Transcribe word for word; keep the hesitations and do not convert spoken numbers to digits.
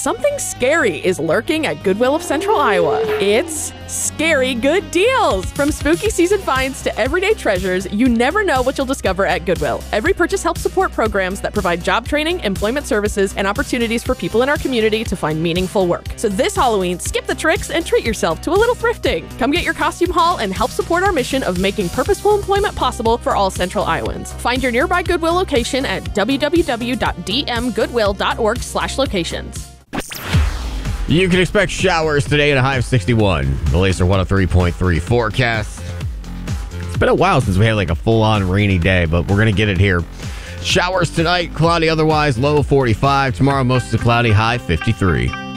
something scary is lurking at Goodwill of Central Iowa. It's scary good deals. From spooky season finds to everyday treasures, you never know what you'll discover at Goodwill. Every purchase helps support programs that provide job training, employment services, and opportunities for people in our community to find meaningful work. So this Halloween, skip the tricks and treat yourself to a little thrifting. Come get your costume haul and help support our mission of making purposeful employment possible for all Central Iowans. Find your nearby Goodwill location at w w w dot d m goodwill dot org slash locations. You can expect showers today at a high of sixty-one. The Laser one oh three point three forecast. It's been a while since we had like a full-on rainy day, but we're going to get it here. Showers tonight, cloudy otherwise, low forty-five. Tomorrow, mostly cloudy, high fifty-three.